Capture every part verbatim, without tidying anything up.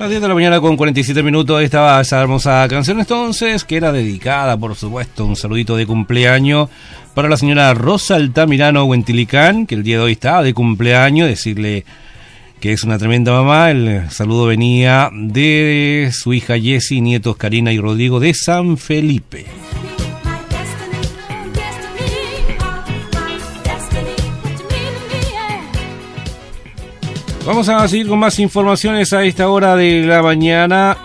Las diez de la mañana con cuarenta y siete minutos estaba esa hermosa canción entonces, que era dedicada, por supuesto, un saludito de cumpleaños para la señora Rosa Altamirano Huentilicán, que el día de hoy está de cumpleaños, decirle que es una tremenda mamá. El saludo venía de su hija Jessie, nietos Karina y Rodrigo de San Felipe. Vamos a seguir con más informaciones a esta hora de la mañana.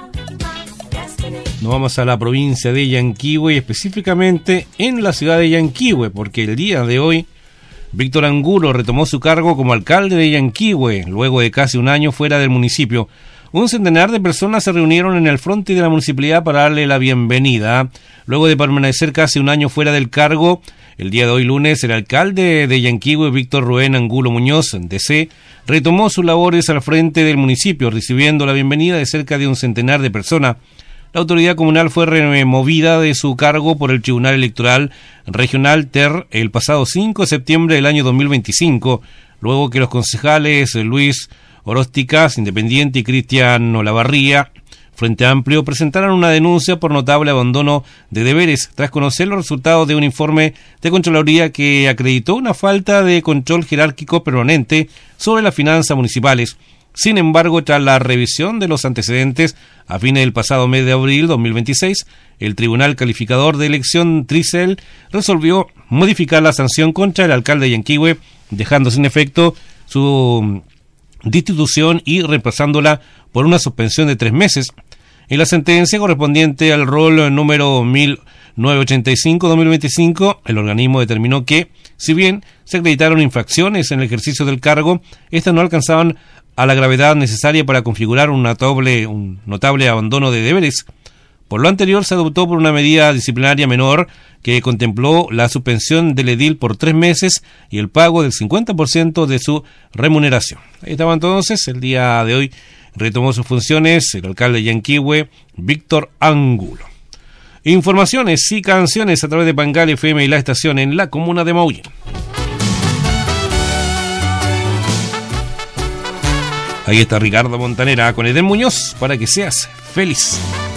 Nos vamos a la provincia de Yanquihue, específicamente en la ciudad de Yanquihue, porque el día de hoy Víctor Angulo retomó su cargo como alcalde de Yanquihue, luego de casi un año fuera del municipio. Un centenar de personas se reunieron en el frontis de la municipalidad para darle la bienvenida. Luego de permanecer casi un año fuera del cargo, el día de hoy lunes, el alcalde de Yanquihue, Víctor Rubén Angulo Muñoz, D C, retomó sus labores al frente del municipio, recibiendo la bienvenida de cerca de un centenar de personas. La autoridad comunal fue removida de su cargo por el Tribunal Electoral Regional T E R el pasado cinco de septiembre del año dos mil veinticinco, luego que los concejales Luis Orósticas, Independiente, y Cristian Olavarría, Frente Amplio, presentaron una denuncia por notable abandono de deberes, tras conocer los resultados de un informe de Contraloría que acreditó una falta de control jerárquico permanente sobre las finanzas municipales. Sin embargo, tras la revisión de los antecedentes, a fines del pasado mes de abril dos mil veintiséis, el Tribunal Calificador de Elección Tricel resolvió modificar la sanción contra el alcalde de Yanquihue, dejando sin efecto su destitución y reemplazándola por una suspensión de tres meses. En la sentencia correspondiente al rol número mil novecientos ochenta y cinco barra dos mil veinticinco, el organismo determinó que, si bien se acreditaron infracciones en el ejercicio del cargo, estas no alcanzaban a la gravedad necesaria para configurar un notable, un notable abandono de deberes. Por lo anterior, se adoptó por una medida disciplinaria menor que contempló la suspensión del edil por tres meses y el pago del cincuenta por ciento de su remuneración. Ahí estaba entonces, el día de hoy retomó sus funciones el alcalde de Yanquihue, Víctor Angulo. Informaciones y canciones a través de Pangal F M y la estación en la comuna de Maullín. Ahí está Ricardo Montanera con Eden Muñoz, para que seas feliz.